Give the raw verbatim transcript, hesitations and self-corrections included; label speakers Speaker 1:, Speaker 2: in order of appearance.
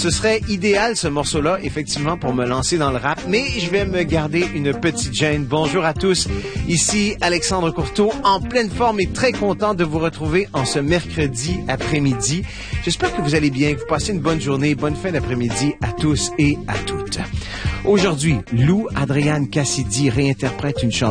Speaker 1: Ce serait idéal, ce morceau-là, effectivement, pour me lancer dans le rap, mais je vais me garder une petite gêne. Bonjour à tous, ici Alexandre Courteau, en pleine forme et très content de vous retrouver en ce mercredi après-midi. J'espère que vous allez bien, que vous passez une bonne journée, bonne fin d'après-midi à tous et à toutes. Aujourd'hui, Lou Adrian Cassidy réinterprète une chanson